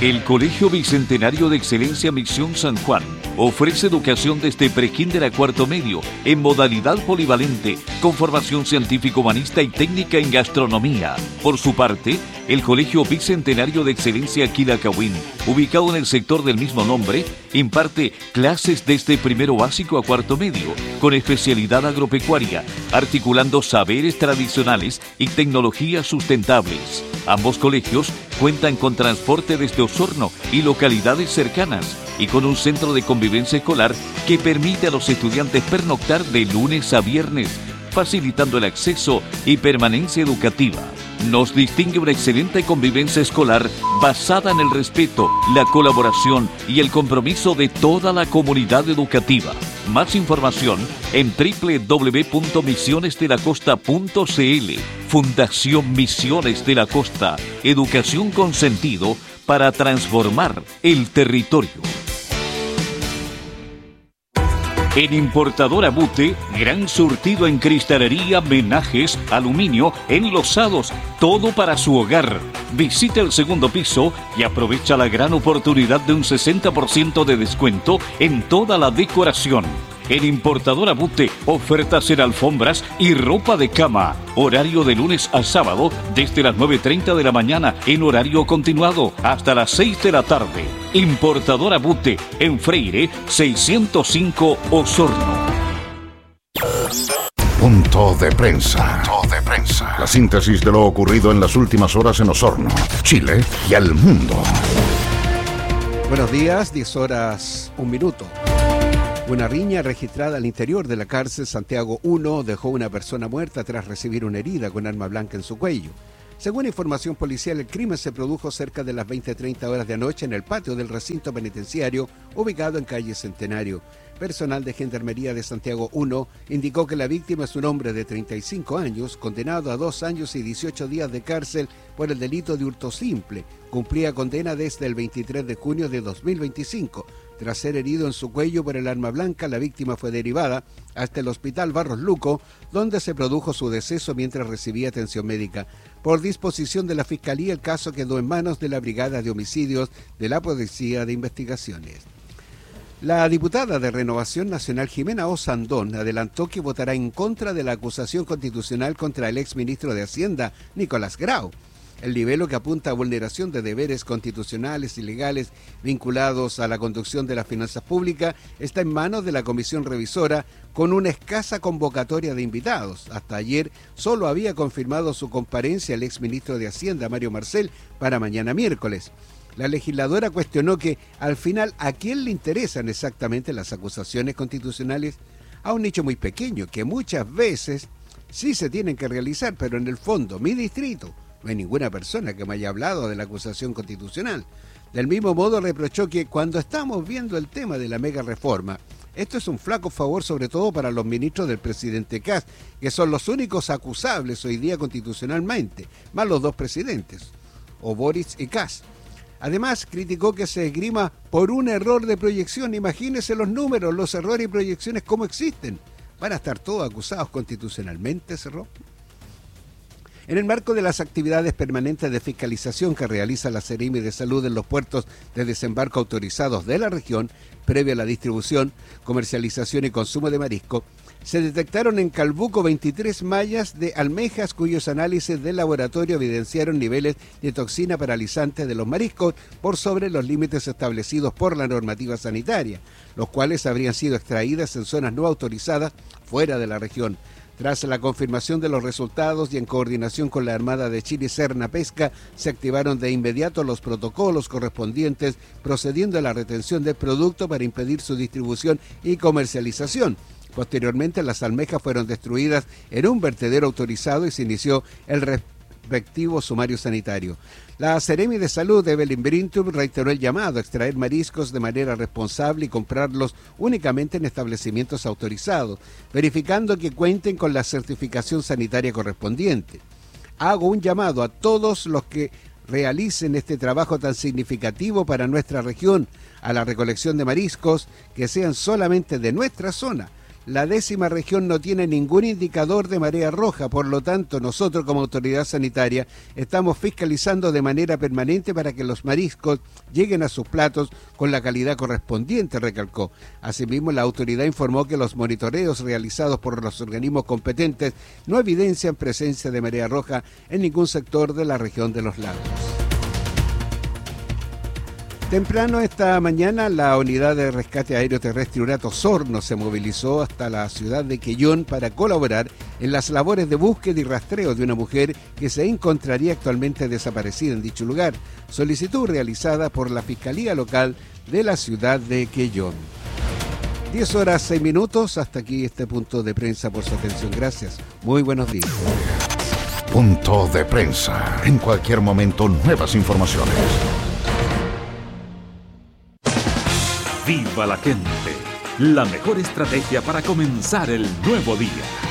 El Colegio Bicentenario de Excelencia Misión San Juan ofrece educación desde prekinder a cuarto medio en modalidad polivalente con formación científico-humanista y técnica en gastronomía. Por su parte, el Colegio Bicentenario de Excelencia Quilacawin, ubicado en el sector del mismo nombre, imparte clases desde primero básico a cuarto medio con especialidad agropecuaria, articulando saberes tradicionales y tecnologías sustentables. Ambos colegios cuentan con transporte desde Osorno y localidades cercanas y con un centro de convivencia escolar que permite a los estudiantes pernoctar de lunes a viernes, facilitando el acceso y permanencia educativa. Nos distingue una excelente convivencia escolar basada en el respeto, la colaboración y el compromiso de toda la comunidad educativa. Más información en www.misionesdelacosta.cl. Fundación Misiones de la Costa. Educación con sentido para transformar el territorio. En Importadora Bute, gran surtido en cristalería, menajes, aluminio, enlosados, todo para su hogar. Visita el segundo piso y aprovecha la gran oportunidad de un 60% de descuento en toda la decoración. En Importadora Bute, ofertas en alfombras y ropa de cama. Horario de lunes a sábado desde las 9:30 de la mañana en horario continuado hasta las 6 de la tarde. Importadora Bute, en Freire 605 Osorno. Punto de prensa. La síntesis de lo ocurrido en las últimas horas en Osorno, Chile y al mundo. Buenos días, 10 horas, 1 minuto. Una riña registrada al interior de la cárcel Santiago I dejó una persona muerta tras recibir una herida con arma blanca en su cuello. Según información policial, el crimen se produjo cerca de las 20:30 horas de anoche en el patio del recinto penitenciario ubicado en calle Centenario. Personal de Gendarmería de Santiago I indicó que la víctima es un hombre de 35 años, condenado a 2 años y 18 días de cárcel por el delito de hurto simple. Cumplía condena desde el 23 de junio de 2025. Tras ser herido en su cuello por el arma blanca, la víctima fue derivada hasta el Hospital Barros Luco, donde se produjo su deceso mientras recibía atención médica. Por disposición de la Fiscalía, el caso quedó en manos de la Brigada de Homicidios de la Policía de Investigaciones. La diputada de Renovación Nacional, Jimena Osandón, adelantó que votará en contra de la acusación constitucional contra el exministro de Hacienda, Nicolás Grau. El libelo, que apunta a vulneración de deberes constitucionales y legales vinculados a la conducción de las finanzas públicas, está en manos de la Comisión Revisora con una escasa convocatoria de invitados. Hasta ayer solo había confirmado su comparencia el exministro de Hacienda, Mario Marcel, para mañana miércoles. La legisladora cuestionó que, al final, ¿a quién le interesan exactamente las acusaciones constitucionales? A un nicho muy pequeño, que muchas veces sí se tienen que realizar, pero en el fondo, mi distrito, no hay ninguna persona que me haya hablado de la acusación constitucional. Del mismo modo, reprochó que cuando estamos viendo el tema de la mega reforma, esto es un flaco favor sobre todo para los ministros del presidente Kast, que son los únicos acusables hoy día constitucionalmente, más los 2 presidentes, o Boric y Kast. Además, criticó que se esgrima por un error de proyección. Imagínense los números, los errores y proyecciones cómo existen. ¿Van a estar todos acusados constitucionalmente, cerró? En el marco de las actividades permanentes de fiscalización que realiza la Seremi de Salud en los puertos de desembarco autorizados de la región, previo a la distribución, comercialización y consumo de marisco, se detectaron en Calbuco 23 mallas de almejas cuyos análisis de laboratorio evidenciaron niveles de toxina paralizante de los mariscos por sobre los límites establecidos por la normativa sanitaria, los cuales habrían sido extraídas en zonas no autorizadas fuera de la región. Tras la confirmación de los resultados y en coordinación con la Armada de Chile y Serna Pesca, se activaron de inmediato los protocolos correspondientes, procediendo a la retención del producto para impedir su distribución y comercialización. Posteriormente, las almejas fueron destruidas en un vertedero autorizado y se inició el respectivo sumario sanitario. La Seremi de Salud, Evelyn Brintum, reiteró el llamado a extraer mariscos de manera responsable y comprarlos únicamente en establecimientos autorizados, verificando que cuenten con la certificación sanitaria correspondiente. Hago un llamado a todos los que realicen este trabajo tan significativo para nuestra región, a la recolección de mariscos que sean solamente de nuestra zona. La 10ª región no tiene ningún indicador de marea roja, por lo tanto nosotros como autoridad sanitaria estamos fiscalizando de manera permanente para que los mariscos lleguen a sus platos con la calidad correspondiente, recalcó. Asimismo, la autoridad informó que los monitoreos realizados por los organismos competentes no evidencian presencia de marea roja en ningún sector de la región de los lagos. Temprano esta mañana, la unidad de rescate aéreo terrestre Urato Osorno se movilizó hasta la ciudad de Quellón para colaborar en las labores de búsqueda y rastreo de una mujer que se encontraría actualmente desaparecida en dicho lugar. Solicitud realizada por la Fiscalía Local de la ciudad de Quellón. 10:06. Hasta aquí este punto de prensa. Por su atención. Gracias. Muy buenos días. Punto de prensa. En cualquier momento, nuevas informaciones. ¡Viva la gente! La mejor estrategia para comenzar el nuevo día.